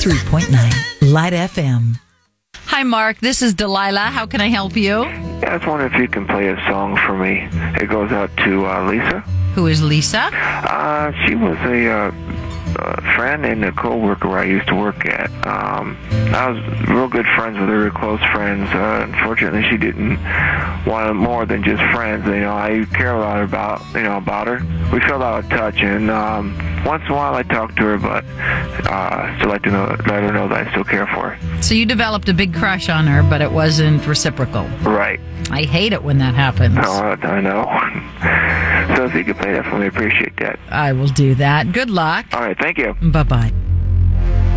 103.9 Light FM. Hi, Mark. This is Delilah. How can I help you? Yeah, I was wondering if you can play a song for me. It goes out to Lisa. Who is Lisa? She was a friend and a co-worker where I used to work at. I was real good friends with her, close friends. Unfortunately, she didn't want more than just friends. I care a lot about her. We fell out of touch, and once in a while I talk to her, but still like to let her know that I still care for her. So you developed a big crush on her, but it wasn't reciprocal. Right. I hate it when that happens. Oh, I know. So if you could play that for me, I appreciate that. I will do that. Good luck. All right, thank you. Bye-bye.